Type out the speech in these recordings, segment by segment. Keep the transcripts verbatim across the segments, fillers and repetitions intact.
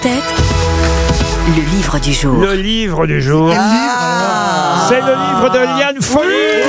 Tête, le livre du jour. Le livre du jour. Ah. C'est le livre de Liane Folly.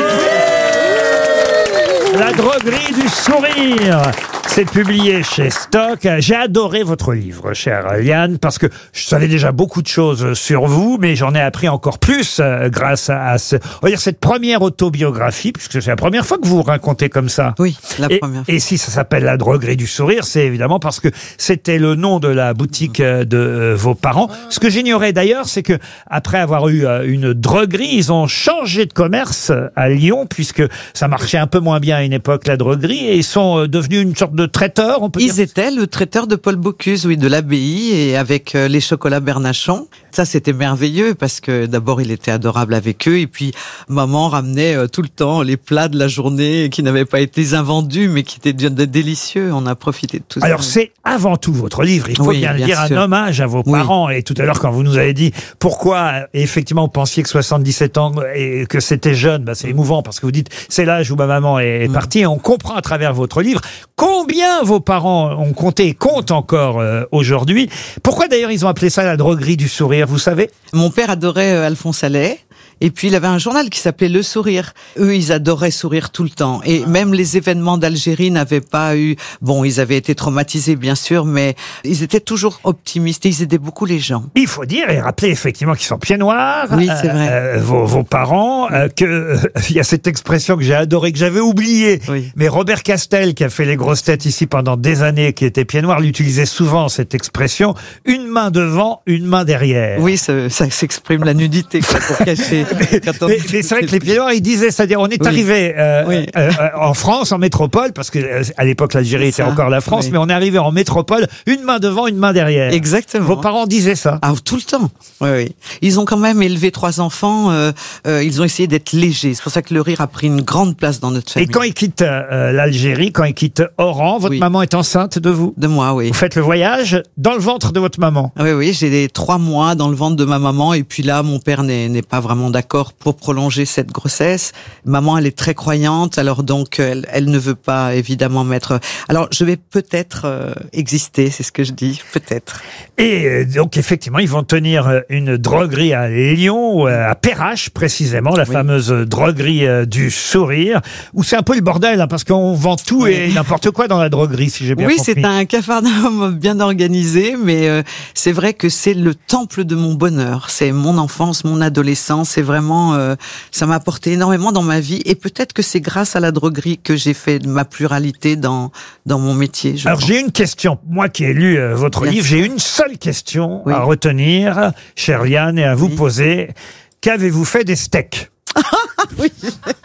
La droguerie du sourire. C'est publié chez Stock. J'ai adoré votre livre, chère Liane, parce que je savais déjà beaucoup de choses sur vous, mais j'en ai appris encore plus euh, grâce à, à ce, on va dire cette première autobiographie, puisque c'est la première fois que vous vous racontez comme ça. Oui, la et, première fois. Et si ça s'appelle la droguerie du sourire, c'est évidemment parce que c'était le nom de la boutique euh, de euh, vos parents. Ce que j'ignorais d'ailleurs, c'est que après avoir eu euh, une droguerie, ils ont changé de commerce à Lyon, puisque ça marchait un peu moins bien à une époque, la droguerie, et ils sont euh, devenus une sorte de traiteur, on peut Ils dire. étaient le traiteur de Paul Bocuse, oui, de l'abbaye, et avec euh, les chocolats Bernachon. Ça, c'était merveilleux parce que d'abord, il était adorable avec eux, et puis maman ramenait euh, tout le temps les plats de la journée qui n'avaient pas été invendus, mais qui étaient déjà délicieux. On a profité de tout ça. Alors c'est avant tout votre livre, il faut Oui, bien le bien dire, sûr. un hommage à vos Oui. parents. Et tout à l'heure, quand vous nous avez dit pourquoi, effectivement, vous pensiez que soixante-dix-sept ans et que c'était jeune, bah, c'est émouvant parce que vous dites c'est l'âge où ma maman est Mm. partie. Et on comprend à travers votre livre combien vos parents ont compté et comptent encore euh, aujourd'hui. Pourquoi d'ailleurs ils ont appelé ça la droguerie du sourire, vous savez? Mon père adorait euh, Alphonse Allais. Et puis, il avait un journal qui s'appelait Le Sourire. Eux, ils adoraient sourire tout le temps. Et même les événements d'Algérie n'avaient pas eu... Bon, ils avaient été traumatisés, bien sûr, mais ils étaient toujours optimistes et ils aidaient beaucoup les gens. Il faut dire et rappeler effectivement qu'ils sont pieds noirs, Oui, c'est vrai. euh, vos, vos parents, euh, que euh, il y a cette expression que j'ai adorée, que j'avais oubliée, Oui. mais Robert Castel, qui a fait les grosses têtes ici pendant des années, qui était pieds noirs, l'utilisait souvent, cette expression, une main devant, une main derrière. Oui, ça, ça s'exprime la nudité, quoi, pour cacher. Quand on- Mais, mais c'est vrai que les pieds noirs, ils disaient, c'est-à-dire, on est Oui. arrivé euh, Oui. euh, euh, en France, en métropole, parce que euh, à l'époque l'Algérie C'est était ça. encore la France, Oui. mais on est arrivé en métropole, une main devant, une main derrière. Exactement. Vos parents disaient ça. Ah, tout le temps. Oui, oui. Ils ont quand même élevé trois enfants. Euh, euh, ils ont essayé d'être légers. C'est pour ça que le rire a pris une grande place dans notre famille. Et quand ils quittent euh, l'Algérie, quand ils quittent Oran, votre Oui. maman est enceinte de vous? De moi, oui. Vous faites le voyage dans le ventre de votre maman. Oui, oui, j'ai les trois mois dans le ventre de ma maman et puis là, mon père n'est n'est pas vraiment d'accord pour prolonger cette grossesse. Maman, elle est très croyante, alors donc elle, elle ne veut pas évidemment mettre. Alors, je vais peut-être euh, exister, c'est ce que je dis, peut-être. Et euh, donc, effectivement, ils vont tenir euh, une droguerie à Lyon, euh, à Perrache précisément, la Oui. fameuse droguerie euh, du sourire, où c'est un peu le bordel, hein, parce qu'on vend tout Oui. et n'importe quoi dans la droguerie, si j'ai bien Oui, compris. c'est un capharnaüm bien organisé, mais euh, c'est vrai que c'est le temple de mon bonheur. C'est mon enfance, mon adolescence. C'est vraiment, euh, ça m'a apporté énormément dans ma vie. Et peut-être que c'est grâce à la droguerie que j'ai fait de ma pluralité dans dans mon métier. Je Alors pense. j'ai une question, moi qui ai lu euh, votre Bien livre, sûr. j'ai une seule question Oui. à retenir, chère Liane, et à vous Oui. poser. Qu'avez-vous fait des steaks? Oui.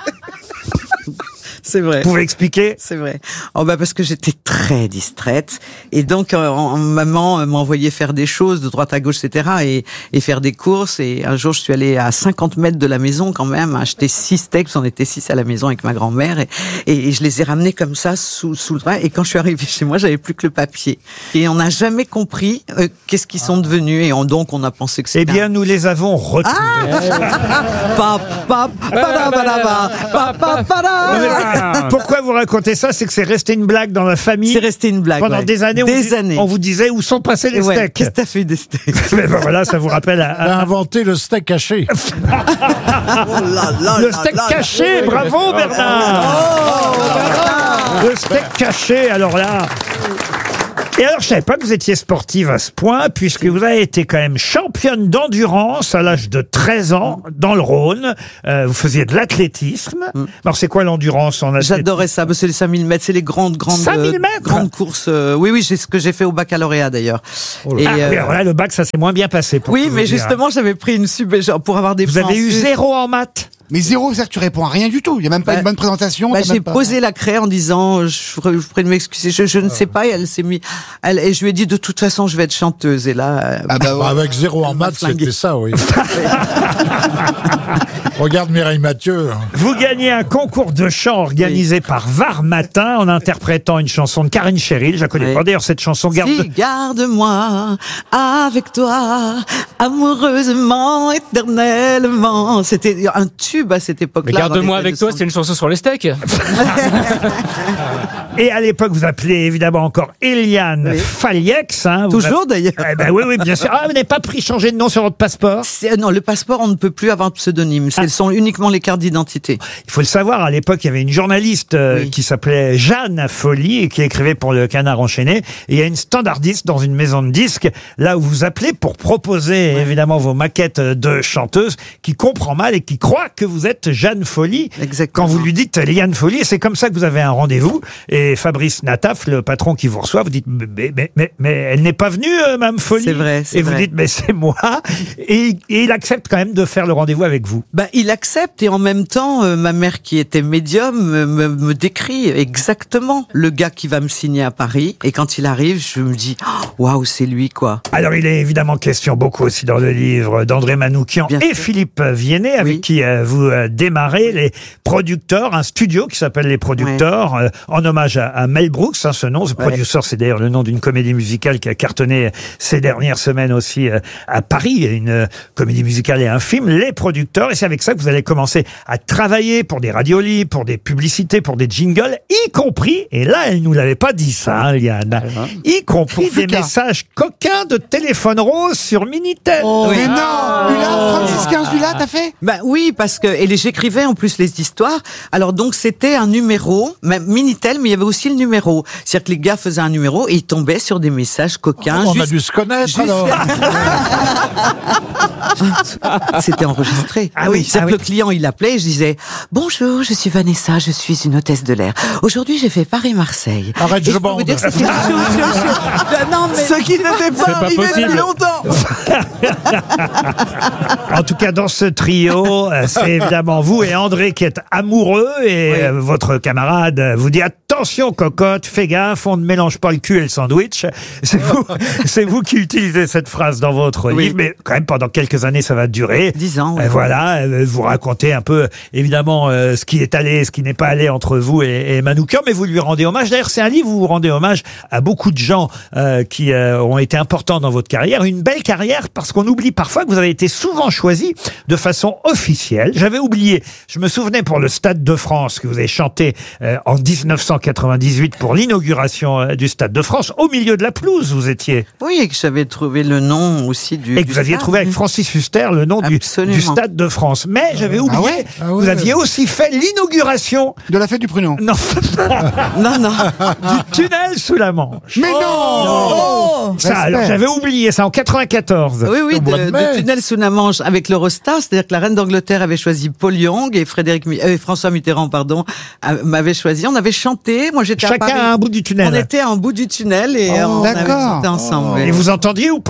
C'est vrai. Vous pouvez expliquer? C'est vrai. Oh bah parce que j'étais très distraite et donc euh, en- maman euh, m'envoyait faire des choses de droite à gauche, et cetera et, et faire des courses. Et un jour, je suis allée à cinquante mètres de la maison quand même acheter six steaks. J'en étais six à la maison avec ma grand-mère et, et, et je les ai ramenés comme ça sous, sous le bras. Et quand je suis arrivée chez moi, j'avais plus que le papier. Et on n'a jamais compris euh, qu'est-ce qu'ils sont devenus. Et on, donc on a pensé que Eh c'était bien, nous les avons retrouvés. Pa, pa, pada, pada, pa, pa, pa, pada. Pourquoi vous racontez ça? C'est que c'est resté une blague dans la famille. C'est resté une blague. Pendant ouais. des années, on, Des vous, années. on vous disait où sont passés les Ouais. steaks. Qu'est-ce que t'as fait des steaks? Mais ben voilà, ça vous rappelle à- Il a à- inventé le steak haché. le steak caché. Bravo Bernard. Le steak caché. Alors là. Et alors, je savais pas que vous étiez sportive à ce point, puisque vous avez été quand même championne d'endurance à l'âge de treize ans, dans le Rhône. Euh, vous faisiez de l'athlétisme. Alors, c'est quoi l'endurance en athlétisme? J'adorais ça, c'est les cinq mille mètres, c'est les grandes, grandes, cinq mille euh, mètres grandes courses. euh, oui, oui, c'est ce que j'ai fait au baccalauréat d'ailleurs. Et, Ah, euh, oui, alors là, le bac, ça s'est moins bien passé. Pour oui, tout vous mais dire. justement, j'avais pris une sub genre, pour avoir des Vous points en avez eu plus. zéro en maths. Mais zéro, c'est-à-dire que tu réponds à rien du tout. Il n'y a même pas Bah, une bonne présentation. Bah, t'as j'ai même pas- posé la craie en disant, je, ferai- je prie de m'excuser, je, je ne sais pas, et elle s'est mis, elle, et je lui ai dit, de toute façon, je vais être chanteuse, et là, euh, Ah bah ouais. Bah, avec zéro en Elle m'a maths, flingué. c'était ça, oui. Regarde Mireille Mathieu. Vous gagnez un concours de chant organisé par Var Matin en interprétant une chanson de Karine Cheryl. Je la connais Oui. pas d'ailleurs cette chanson. Garde. Si, garde-moi avec toi, amoureusement, éternellement. C'était un tube. tube à cette époque-là. Mais garde-moi avec toi, c'était une chanson sur les steaks. Et à l'époque, vous appelez évidemment encore Eliane Oui. Faliex. Hein, vous Toujours d'ailleurs. Eh ben oui, oui, bien sûr. Ah, vous n'avez pas pris changer de nom sur votre passeport? C'est- Non, le passeport, on ne peut plus avoir de pseudonyme. Ce Ah. sont uniquement les cartes d'identité. Il faut le savoir, à l'époque, il y avait une journaliste euh, Oui. qui s'appelait Jeanne Folly et qui écrivait pour le Canard enchaîné. Et il y a une standardiste dans une maison de disques, là où vous appelez pour proposer évidemment vos maquettes de chanteuses, qui comprend mal et qui croit que vous êtes Jeanne Folly. Exactement. Quand vous lui dites Liane Folly, c'est comme ça que vous avez un rendez-vous. Et Fabrice Nataf, le patron qui vous reçoit, vous dites mais, mais, mais, mais elle n'est pas venue, euh, Mme Folly. C'est vrai, c'est Et vous vrai. dites mais c'est moi. Et, et il accepte quand même de faire le rendez-vous avec vous. Bah, il accepte et en même temps, euh, ma mère qui était médium me, me, me décrit exactement le gars qui va me signer à Paris. Et quand il arrive, je me dis oh, waouh, c'est lui quoi. Alors, il est évidemment question beaucoup aussi dans le livre d'André Manoukian Bien et sûr. Philippe Viennet, avec Oui. qui euh, vous euh, démarrez les producteurs, un studio qui s'appelle Les Producteurs, euh, en hommage à, à Mel Brooks, hein, ce nom. The Ouais. Producer, c'est d'ailleurs le nom d'une comédie musicale qui a cartonné ces dernières semaines aussi euh, à Paris, une euh, comédie musicale et un film, Les Producteurs. Et c'est avec ça que vous allez commencer à travailler pour des radios libres, pour des publicités, pour des jingles, y compris, et là, elle nous l'avait pas dit ça, hein, Liane, y compris Pour des Fuka. messages coquins de téléphone rose sur Minitel. Oui. Mais non, Hula, trente-six quinze Hula, t'as fait? Ben oui, parce que et les- j'écrivais en plus les histoires. Alors donc c'était un numéro, même Minitel, mais il y avait aussi le numéro. C'est-à-dire que les gars faisaient un numéro et ils tombaient sur des messages coquins. On a juste- dû se connaître juste- alors. C'était enregistré. Ah oui, C'est-à-dire ah que oui. le client, il appelait et je disais bonjour, je suis Vanessa, je suis une hôtesse de l'air. Aujourd'hui, j'ai fait Paris-Marseille. Arrête, Et je peux vous bande. dire que c'était chaud, chaud, chaud. Ben non, mais ce qui n'était pas, pas arrivé possible. depuis longtemps. En tout cas, dans ce trio, euh, c'est évidemment vous et André qui êtes amoureux et Oui. euh, votre camarade euh, vous dit attention cocotte, fais gaffe, on ne mélange pas le cul et le sandwich. C'est vous, c'est vous qui utilisez cette phrase dans votre Oui. livre, mais quand même pendant quelques années ça va durer. Dix ans, oui. Euh, voilà, euh, vous racontez un peu évidemment euh, ce qui est allé, ce qui n'est pas allé entre vous et, et Manoukian, mais vous lui rendez hommage. D'ailleurs, c'est un livre où vous rendez hommage à beaucoup de gens euh, qui euh, ont été importants dans votre carrière. Une belle carrière parce qu'on oublie parfois que vous avez été souvent choisi de façon officielle. J'avais oublié, je me souvenais pour le Stade de France que vous avez chanté euh, en dix-neuf cent quatre-vingt-dix-huit pour l'inauguration euh, du Stade de France. Au milieu de la pelouse, vous étiez. Oui, et que j'avais trouvé le nom aussi du. Et que du vous aviez stade. trouvé avec Francis Huster le nom du, Absolument. du Stade de France. Mais j'avais oublié, ouais Ah vous ouais. aviez aussi fait l'inauguration De la fête du pruneau. non, Non, non. du tunnel sous la Manche. Mais non! Ça, Respect. alors j'avais oublié ça en quatre-vingt-quatorze. Oui, oui, Au mois de de, mai. de tunnel sous la Manche avec l'Eurostar, c'est-à-dire que la reine d'Angleterre avait choisi Paul Young et Frédéric, Mi- euh, François Mitterrand, pardon, euh, m'avait choisi. On avait chanté. Moi, j'étais à Chacun Paris. à un bout du tunnel. On était à un bout du tunnel et euh, on avait d'accord. chanté ensemble. Et vous entendiez ou pas?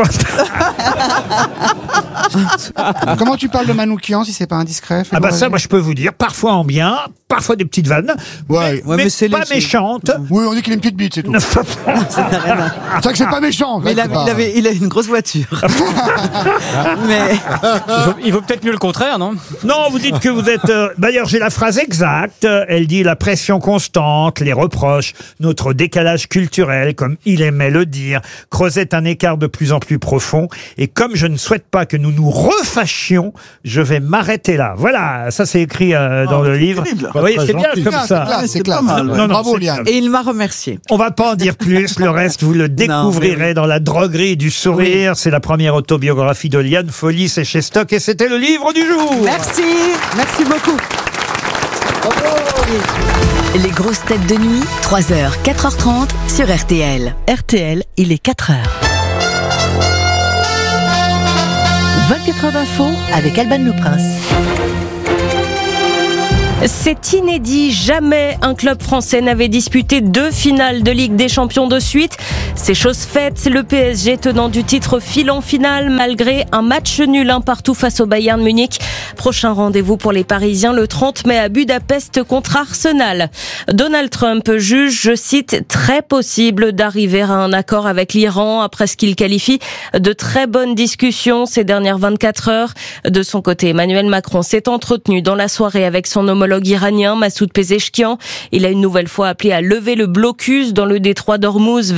Comment tu parles de Manoukian si c'est pas indiscret? Ah bah ça, moi je peux vous dire, parfois en bien, parfois des petites vannes, Ouais. Ouais, mais, mais c'est pas léger. méchantes. Oui, on dit qu'il a une petite bite, c'est tout. C'est vrai que c'est pas méchant. Mais il avait, il avait, il a une grosse voiture. mais Il vaut, il vaut peut-être mieux le contraire, non? Non, vous dites que vous êtes... euh, D'ailleurs, j'ai la phrase exacte. Elle dit « La pression constante, les reproches, notre décalage culturel, comme il aimait le dire, creusait un écart de plus en plus profond. Et comme je ne souhaite pas que nous nous refâchions, je vais m'arrêter là. » Voilà, ça c'est écrit euh, dans le livre. Vous voyez, Très c'est bien gentil. comme classe, ça. c'est classe, c'est classe. Non, non, Bravo, c'est- Liane. et il m'a remercié. On va pas en dire plus, le reste vous le découvrirez oui. dans La droguerie du sourire. C'est la première autobiographie de Liane Folly, c'est chez Stock et c'était le livre du jour. Merci, merci beaucoup. Les grosses têtes de nuit, trois heures, quatre heures trente sur R T L. R T L, il est quatre heures. vingt-quatre heures d'info avec Alban Le Prince. C'est inédit, jamais un club français n'avait disputé deux finales de Ligue des Champions de suite. C'est chose faite, le P S G tenant du titre file en finale malgré un match nul un partout face au Bayern Munich. Prochain rendez-vous pour les Parisiens le trente mai à Budapest contre Arsenal. Donald Trump juge, je cite, très possible d'arriver à un accord avec l'Iran après ce qu'il qualifie de très bonnes discussions ces dernières vingt-quatre heures. De son côté, Emmanuel Macron s'est entretenu dans la soirée avec son homologue iranien Massoud Pezeshkian. Il a une nouvelle fois appelé à lever le blocus dans le détroit d'Ormuz vers lequel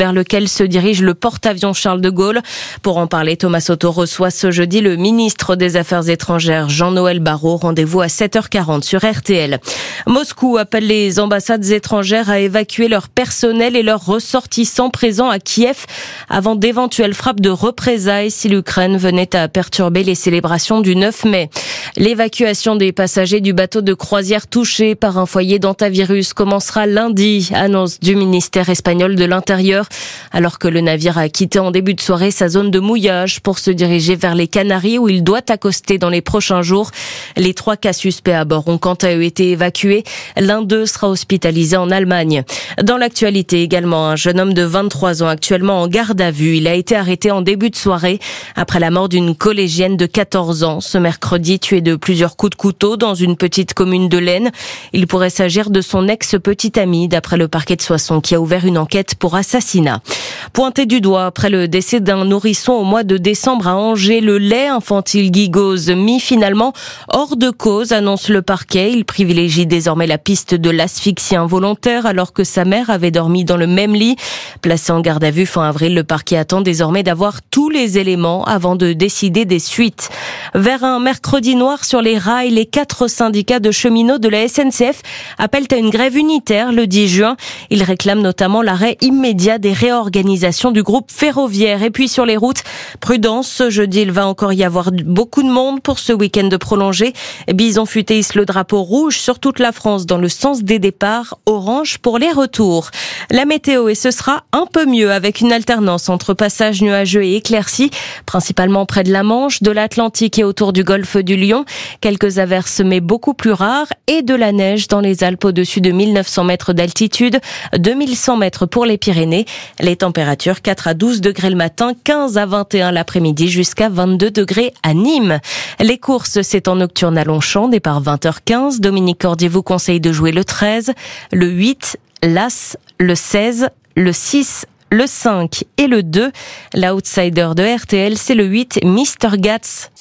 se dirige le porte-avions Charles de Gaulle. Pour en parler, Thomas Soto reçoit ce jeudi le ministre des Affaires étrangères Jean-Noël Barrot. Rendez-vous à sept heures quarante sur R T L. Moscou appelle les ambassades étrangères à évacuer leur personnel et leurs ressortissants présents à Kiev avant d'éventuelles frappes de représailles si l'Ukraine venait à perturber les célébrations du neuf mai. L'évacuation des passagers du bateau de croisière touché par un foyer d'hantavirus commencera lundi, annonce du ministère espagnol de l'Intérieur, alors que le navire a quitté en début de soirée sa zone de mouillage pour se diriger vers les Canaries où il doit accoster dans les prochains jours. Les trois cas suspects à bord ont quant à eux été évacués. L'un d'eux sera hospitalisé en Allemagne. Dans l'actualité également, un jeune homme de vingt-trois ans actuellement en garde à vue. Il a été arrêté en début de soirée après la mort d'une collégienne de quatorze ans. Ce mercredi, tué de plusieurs coups de couteau dans une petite commune de l'Aisne. Il pourrait s'agir de son ex-petite amie, d'après le parquet de Soissons, qui a ouvert une enquête pour assassinat. Pointé du doigt après le décès d'un nourrisson au mois de décembre à Angers, le lait infantile Gigose mis finalement hors de cause, annonce le parquet. Il privilégie désormais la piste de l'asphyxie involontaire alors que sa mère avait dormi dans le même lit. Placé en garde à vue fin avril, le parquet attend désormais d'avoir tous les éléments avant de décider des suites. Vers un mercredi noir sur les rails, les quatre syndicats de cheminots de la S N C F appellent à une grève unitaire le dix juin. Ils réclament notamment l'arrêt immédiat des réorganisations du groupe ferroviaire. Et puis sur les routes, prudence, ce jeudi il va encore y avoir beaucoup de monde pour ce week-end prolongé. Bison Futé hisse le drapeau rouge sur toute la France dans le sens des départs, orange pour les retours. La météo, et ce sera un peu mieux avec une alternance entre passages nuageux et éclaircies, principalement près de la Manche, de l'Atlantique et autour du golfe du Lion. Quelques averses mais beaucoup plus rares et de la neige dans les Alpes au-dessus de mille neuf cents mètres d'altitude, deux mille cent mètres pour les Pyrénées. Les températures quatre à douze degrés le matin, quinze à vingt et un l'après-midi jusqu'à vingt-deux degrés à Nîmes. Les courses, c'est en nocturne à Longchamp, départ vingt heures quinze. Dominique Cordier vous conseille de jouer le treize, le huit, l'As, le seize, le six, le cinq et le deux. L'outsider de R T L, c'est le huit, Mister Gats.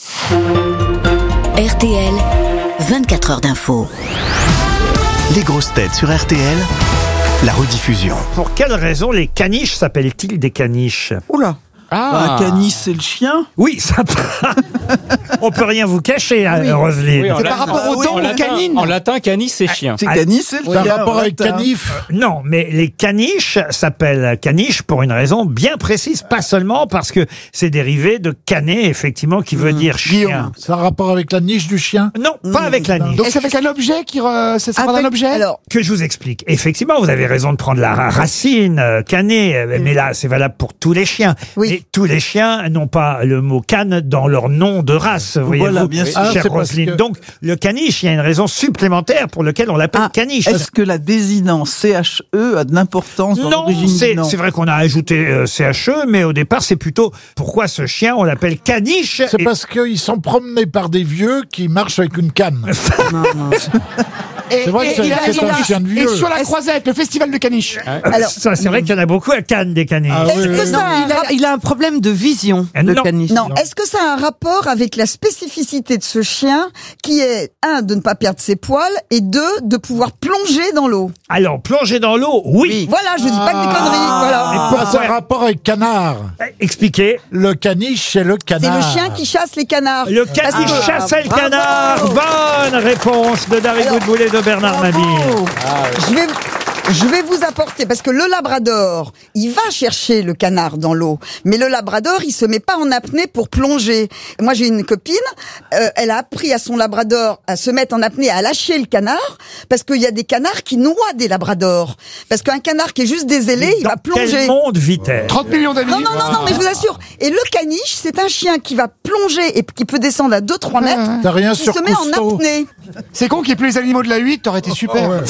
R T L, vingt-quatre heures d'info. Les grosses têtes sur R T L, la rediffusion. Pour quelle raison les caniches s'appellent-ils des caniches? Oula. Ah. Un canis, c'est le chien. Oui, ça on peut rien vous cacher, hein, Oui. Roselyne. Oui, en C'est latin- par rapport au en temps, aux latin- canines. En latin, canis, c'est chien. C'est Ah, canis, c'est le C'est un chien. rapport avec latin. canif. Non, mais les caniches s'appellent caniches pour une raison bien précise, pas seulement parce que c'est dérivé de canet, effectivement, qui veut dire chien. Guillaume. C'est un rapport avec la niche du chien. Non, pas avec la niche. Donc c'est avec un objet qui re... ça se prend Avec- un objet. Alors, Que je vous explique. Effectivement, vous avez raison de prendre la ra- racine, euh, canet, euh, mais là, c'est valable pour tous les chiens. Oui. Et tous les chiens n'ont pas le mot canne dans leur nom de race, voyez-vous, Voilà, bien sûr. Ah, chère c'est parce Roselyne. que- Donc, le caniche, il y a une raison supplémentaire pour laquelle on l'appelle Ah, caniche. est-ce que la désinence C H E a de l'importance dans Non, l'origine c'est du nom? c'est vrai qu'on a ajouté euh, C H E, mais au départ, c'est plutôt pourquoi ce chien, on l'appelle caniche. C'est Et- parce qu'ils sont promenés par des vieux qui marchent avec une canne. Non, non. Et, c'est vrai que et c'est- il a- c'est il un a- chien de Et vieux. sur la croisette, le festival de caniche. Alors, Ça, c'est vrai qu'il y en a beaucoup à Cannes, des caniches. Ah oui, est-ce oui, que oui. ça a un ra- il a un problème de vision, Euh, le non. caniche. Non, est-ce que ça a un rapport avec la spécificité de ce chien qui est, un, de ne pas perdre ses poils et deux, de pouvoir plonger dans l'eau? Alors, plonger dans l'eau, oui. Voilà, je dis pas que des conneries, voilà. Mais Ah, pourquoi c'est un rapport avec canard. Euh, Expliquez. Le caniche, c'est le C'est canard. le chien qui chasse les canards. Le Parce caniche que- chassait le Bravo. canard. Bonne réponse de Dari Alors, Boudboul et de Bernard Mabille. Je vais, je vais vous apporter, parce que le labrador, il va chercher le canard dans l'eau, mais le labrador, il se met pas en apnée pour plonger. Moi, j'ai une copine, euh, elle a appris à son labrador à se mettre en apnée, à lâcher le canard, parce qu'il y a des canards qui noient des labradors. Parce qu'un canard qui est juste des ailés, il Dans va plonger. quel monde vit-elle? trente millions d'amis. Non, non, non, non, mais je vous assure. Et le caniche, c'est un chien qui va plonger et qui peut descendre à deux trois mètres. T'as rien qui sur se met en Cousteau. apnée. C'est con qu'il n'y ait plus les animaux de la huit, t'aurais été super. Ah ouais,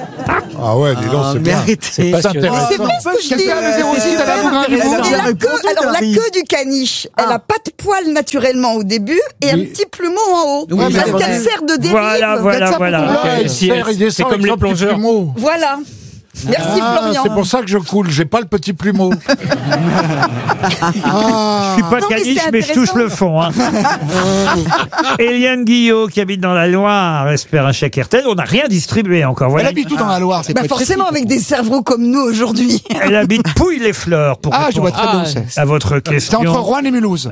ah ouais dis donc, c'est mais bien. arrêtez. C'est pas passionnant. intéressant. C'est vrai ce que je dis. Quelqu'un a le zéro six à la super Bougrain du intéressant. Monde. Et la répondu, queue, alors la Dari. queue du caniche, elle Ah. a pas de poils naturellement au début et un Oui. petit plumeau en haut. Oui, parce mais qu'elle c'est sert de dérive. Voilà, voilà, ça pour voilà. qu'on Ah, Ok, il si sert, elle- il descend c'est comme avec les son petit plongeurs. plumeau. Voilà. Merci Ah, Florian. c'est pour ça que je coule, j'ai pas le petit plumeau. Ah. Je suis pas Non, mais caniche, c'est mais, je touche le fond. Hein. Eliane Guillot, qui habite dans la Loire, espère un chèque R T L. On n'a rien distribué encore. Elle Voilà. habite tout dans la Loire, c'est Bah pas forcément avec des cerveaux comme nous aujourd'hui. Elle habite Pouille-les-Fleurs, pour Ah, je vois répondre très bien Ah, où c'est. à votre C'est question. entre Rouen et Mulhouse.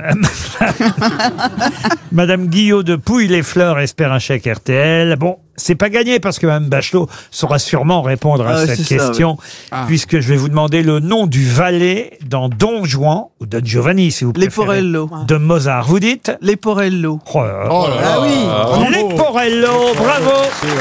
Madame Guillot de Pouille-les-Fleurs espère un chèque R T L. Bon, c'est pas gagné parce que Mme Bachelot saura sûrement répondre à Ah, cette c'est ça, question, puisque je vais vous demander le nom du valet dans Don Juan, ou Don Giovanni si vous préférez, Leporello. de Mozart. Vous dites Leporello. Oh là là. Oh là là. Ah oui. Leporello, bravo.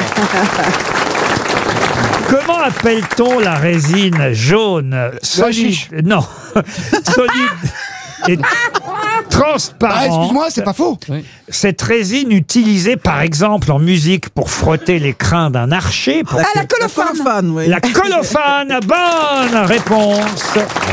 Comment appelle-t-on la résine jaune solide? Non, solide et transparente. Ah, excuse-moi, c'est pas faux. Cette résine utilisée par exemple en musique pour frotter les crins d'un archer. Pour Ah, la La colophane. colophane, oui. La colophane, bonne réponse.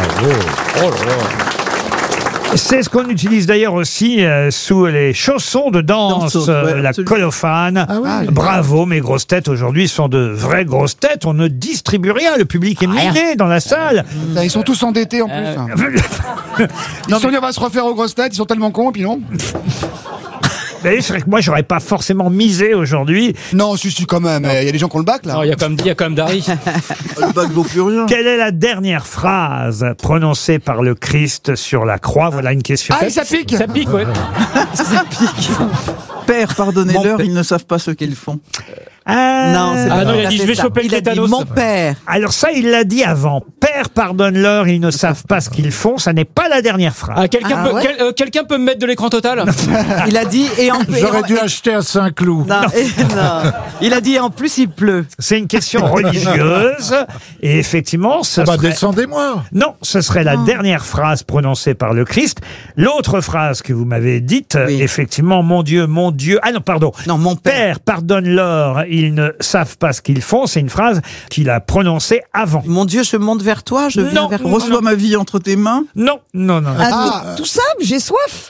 C'est ce qu'on utilise d'ailleurs aussi euh, sous les chaussons de danse, Danseau, euh, ouais, la absolument. colophane. Bravo, mes grosses têtes aujourd'hui sont de vraies grosses têtes. On ne distribue rien, le public est miné dans la salle. Putain, Ils sont tous endettés en plus. hein. Ils se sont dit on va se refaire aux grosses têtes, ils sont tellement cons, et puis non. D'ailleurs, c'est vrai que moi, j'aurais pas forcément misé aujourd'hui. Non, si, si, quand même. Il y a des gens qui ont le bac, là. Non, il y a comme, il y a comme Dari. Le bac vaut plus rien. Quelle est la dernière phrase prononcée par le Christ sur la croix? Voilà une question. Ah, ça pique. Ça pique, ouais. Père, pardonnez-leur, Mon ils ne savent pas ce qu'ils font. Ah, Non, c'est Ah pas non, il a tout à dit, fait je vais ça. choper le Il a dit, tétanos. mon père. Alors ça, il l'a dit avant. Père, pardonne-leur, ils ne savent pas ce qu'ils font. Ça n'est pas la dernière phrase. Ah, quelqu'un Ah peut, ouais quel- euh, quelqu'un peut me mettre de l'écran total? Il a dit, et en plus. J'aurais dû acheter à Saint-Cloud. Non, et- non. Il a dit, en plus, il pleut. C'est une question religieuse. Et effectivement, ce Ah bah serait... descendez-moi. Non, ce serait la dernière phrase prononcée par le Christ. L'autre phrase que vous m'avez dite, Oui. effectivement, mon Dieu, mon Dieu. Ah non, pardon. Non, mon père. Père, pardonne-leur, ils ne savent pas ce qu'ils font. C'est une phrase qu'il a prononcée avant. Mon Dieu, je monte vers toi, je viens Non, vers non, toi. non. ma vie entre tes mains. Non, non, non. Ah, tout, tout ça, j'ai soif.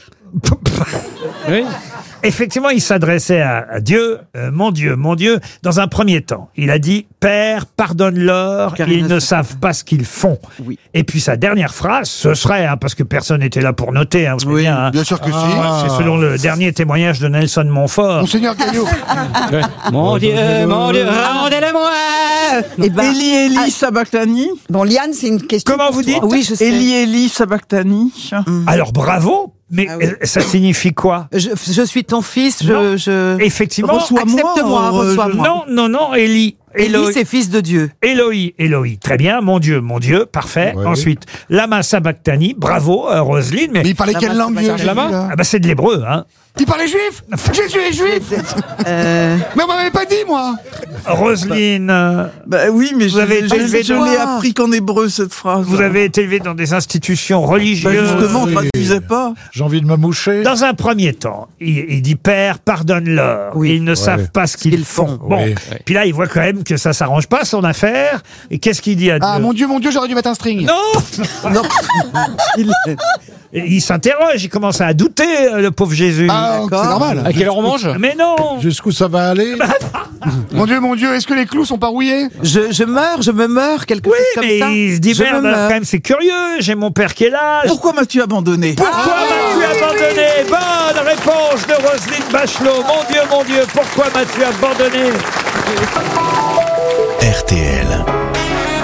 Oui. Effectivement, il s'adressait à, à Dieu, euh, mon Dieu, mon Dieu, dans un premier temps. Il a dit, Père, pardonne-leur, Car ils ils ne ne savent pas ce qu'ils font. Oui. Et puis sa dernière phrase, ce serait, hein, parce que personne n'était là pour noter, hein, vous savez Oui, bien, hein. Bien sûr que si. C'est selon le dernier témoignage de Nelson Montfort. Monseigneur Gaillot. Ouais. Mon Dieu, mon Dieu, rendez-le-moi. Eh ben, Eli, Eli, Sabachthani. Bon, Liane, c'est une question. Comment pour vous toi. dites? Oui, je sais. Eli, Eli, Sabachthani. Alors bravo, mais Ah oui. euh, ça signifie quoi? Je, je suis ton fils, Non. je. je... Effectivement, Reçois-moi, Accepte-moi, euh, reçois-moi. Non, non, non, Élie. Eli, Éloi- c'est fils de Dieu. Éloi, Éloi. Très bien, mon Dieu, mon Dieu, parfait. Ouais. Ensuite, Lama Sabachthani, bravo, euh, Roselyne, mais, Mais il parlait La quelle main, langue, c'est vieux pas j'ai la vu, là ah bah c'est de l'hébreu, hein. Il parlait juif. Je suis juif. Euh, Mais on m'avait pas dit, moi. Roselyne, euh, bah oui, mais Vous je, avez je- été élevé je dans- l'ai appris qu'en hébreu, cette phrase. vous avez été élevé dans des institutions Bah religieuses. justement, on ne Oui. traduisait pas. J'ai envie de me moucher. Dans un premier temps, il, il dit Père, pardonne-leur. Oui. Ils ne savent pas ce qu'ils qu'ils font. font. Bon, Oui. puis là, il voit quand même que ça s'arrange pas son affaire. Et qu'est-ce qu'il dit à Dieu? Ah, mon Dieu, mon Dieu, j'aurais dû mettre un string. Non. Non. Il- Et il s'interroge, il commence à douter, euh, le pauvre Jésus. Ah, c'est D'accord. normal. À quelle heure on mange? Mais non. Jusqu'où ça va aller? Mon Dieu, mon Dieu, est-ce que les clous sont pas rouillés? Je, je meurs, je me meurs, quelque Oui, chose comme mais ça. il se dit Je me merde, meurs. quand même, c'est curieux. J'ai mon père qui est là. Pourquoi m'as-tu abandonné Pourquoi m'as-tu abandonné? Bonne réponse de Roselyne Bachelot. Mon Dieu, mon Dieu, pourquoi m'as-tu abandonné? R T L.